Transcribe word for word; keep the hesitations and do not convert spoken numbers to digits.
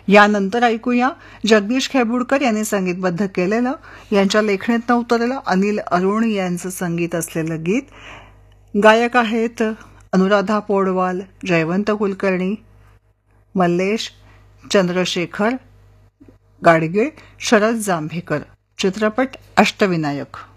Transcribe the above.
यानंतर ऐकूया जगदीश खेबुडकर यांनी संगीतबद्ध केलेलं, यांच्या लेखणीतनं उतरलेलं अनिल अरुण यांचं संगीत असलेलं गीत. गायक आहेत अनुराधा पौडवाल, जयवंत कुलकर्णी, मल्लेश चंद्रशेखर गाडगीळ, शरद जांभेकर. चित्रपट अष्टविनायक.